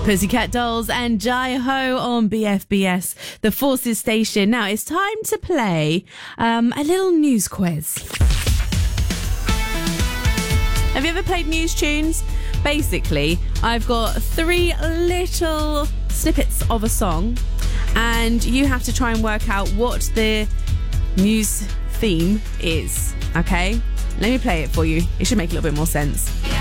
Pussycat Dolls and Jai Ho on BFBS, the Forces station. Now it's time to play a little news quiz. Have you ever played News Tunes? Basically, I've got 3 little snippets of a song, and you have to try and work out what the news theme is, okay? Let me play it for you. It should make a little bit more sense.